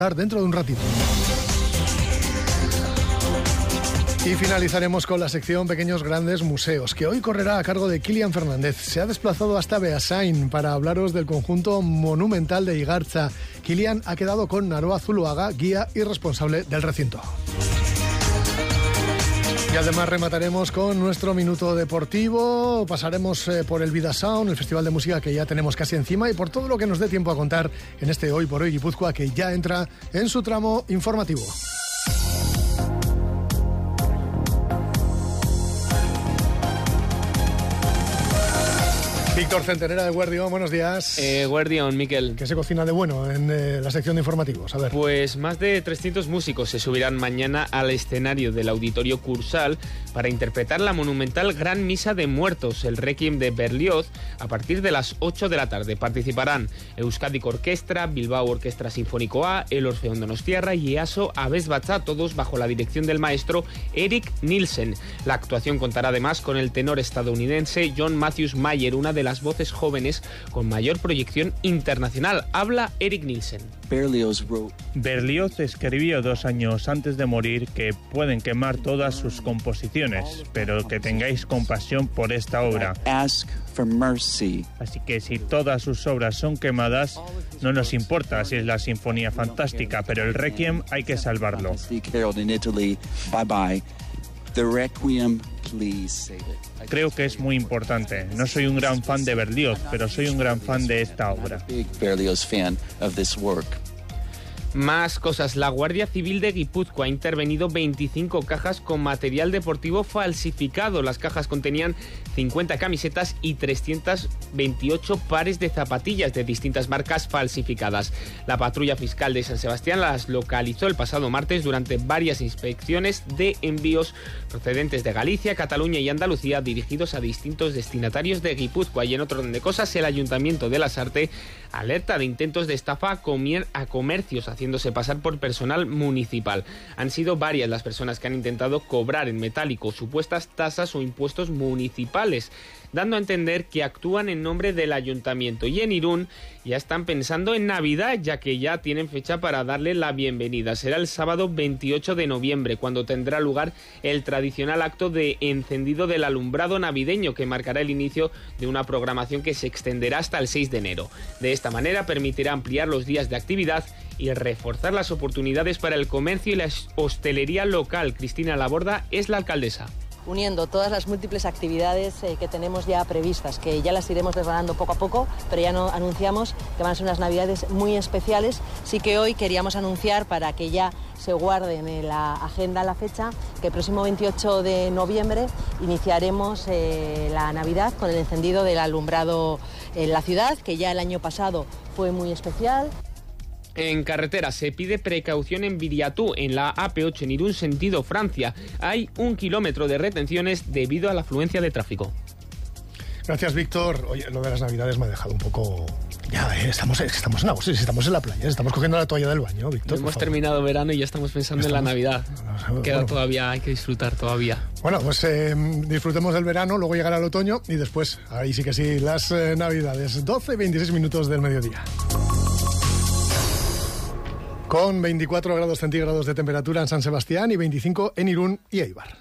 dentro de un ratito. Y finalizaremos con la sección Pequeños Grandes Museos, que hoy correrá a cargo de Kilian Fernández. Se ha desplazado hasta Beasain para hablaros del conjunto monumental de Igartza. Kilian ha quedado con Naroa Zuluaga, guía y responsable del recinto. Y además remataremos con nuestro minuto deportivo, pasaremos por el Vidasound, el festival de música que ya tenemos casi encima, y por todo lo que nos dé tiempo a contar en este Hoy por Hoy Guipúzcoa, que ya entra en su tramo informativo. Víctor Centenera de Guardión, buenos días. Guardión, Miquel. ¿Qué se cocina de bueno en la sección de informativos? A ver. Pues más de 300 músicos se subirán mañana al escenario del Auditorio Cursal para interpretar la monumental Gran Misa de Muertos, el Requiem de Berlioz, a partir de las 8 de la tarde. Participarán Euskadi Orquestra, Bilbao Orquestra Sinfónico-A, el Orfeón Donostiarra y EASO Abes Batzá, todos bajo la dirección del maestro Erik Nielsen. La actuación contará además con el tenor estadounidense John Matthews Mayer, una de las voces jóvenes con mayor proyección internacional. Habla Erik Nielsen. Berlioz escribió 2 años antes de morir que pueden quemar todas sus composiciones, pero que tengáis compasión por esta obra. Así que si todas sus obras son quemadas, no nos importa si es la Sinfonía Fantástica, pero el Requiem hay que salvarlo. Creo que es muy importante. No soy un gran fan de Berlioz, pero soy un gran fan de esta obra. Más cosas. La Guardia Civil de Guipúzcoa ha intervenido 25 cajas con material deportivo falsificado. Las cajas contenían 50 camisetas y 328 pares de zapatillas de distintas marcas falsificadas. La patrulla fiscal de San Sebastián las localizó el pasado martes durante varias inspecciones de envíos procedentes de Galicia, Cataluña y Andalucía dirigidos a distintos destinatarios de Guipúzcoa. Y en otro orden de cosas, el Ayuntamiento de Lasarte alerta de intentos de estafa a comercios haciéndose pasar por personal municipal. Han sido varias las personas que han intentado cobrar en metálico supuestas tasas o impuestos municipales, dando a entender que actúan en nombre del ayuntamiento. Y en Irún ya están pensando en Navidad, ya que ya tienen fecha para darle la bienvenida. Será el sábado 28 de noviembre, cuando tendrá lugar el tradicional acto de encendido del alumbrado navideño, que marcará el inicio de una programación que se extenderá hasta el 6 de enero. De esta manera permitirá ampliar los días de actividad y reforzar las oportunidades para el comercio y la hostelería local. Cristina Laborda es la alcaldesa. Uniendo todas las múltiples actividades que tenemos ya previstas, que ya las iremos desgranando poco a poco, pero ya no anunciamos que van a ser unas navidades muy especiales. Sí que hoy queríamos anunciar, para que ya se guarden en la agenda la fecha, que el próximo 28 de noviembre iniciaremos la Navidad con el encendido del alumbrado en la ciudad, que ya el año pasado fue muy especial. En carretera se pide precaución en Viriatú, en la AP8 en Irún sentido Francia. Hay 1 kilómetro de retenciones debido a la afluencia de tráfico. Gracias, Víctor. Oye, lo de las Navidades me ha dejado un poco... Ya, estamos en agosto, estamos en la playa, estamos cogiendo la toalla del baño, Víctor. Hemos terminado verano y ya estamos pensando en la Navidad. Queda todavía, hay que disfrutar todavía. Bueno, pues disfrutemos del verano, luego llegará el otoño y después, ahí sí que sí, las Navidades. 12:26 minutos del mediodía. Con 24 grados centígrados de temperatura en San Sebastián y 25 en Irún y Eibar.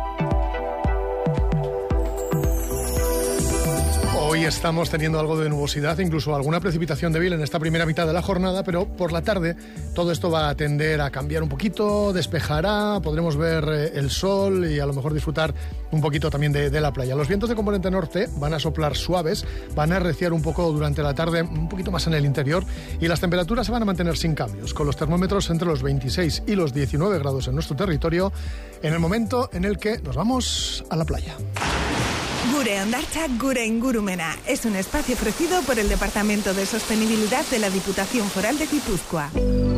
Hoy estamos teniendo algo de nubosidad, incluso alguna precipitación débil en esta primera mitad de la jornada, pero por la tarde todo esto va a tender a cambiar un poquito, despejará, podremos ver el sol y a lo mejor disfrutar un poquito también de la playa. Los vientos de componente norte van a soplar suaves, van a arreciar un poco durante la tarde, un poquito más en el interior, y las temperaturas se van a mantener sin cambios, con los termómetros entre los 26 y los 19 grados en nuestro territorio, en el momento en el que nos vamos a la playa. Gure Hondartza, Gure Ingurumena es un espacio ofrecido por el Departamento de Sostenibilidad de la Diputación Foral de Guipúzcoa.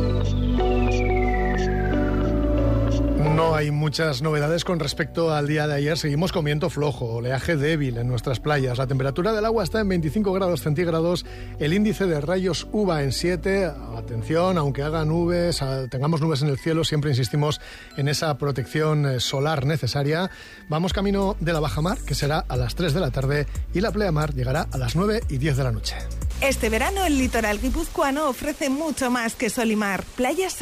No hay muchas novedades con respecto al día de ayer. Seguimos con viento flojo, oleaje débil en nuestras playas. La temperatura del agua está en 25 grados centígrados. El índice de rayos UVA en 7. Atención, aunque haga nubes, tengamos nubes en el cielo, siempre insistimos en esa protección solar necesaria. Vamos camino de la bajamar, que será a las 3 de la tarde, y la pleamar llegará a las 9:10 de la noche. Este verano el litoral guipuzcoano ofrece mucho más que sol y mar. Playas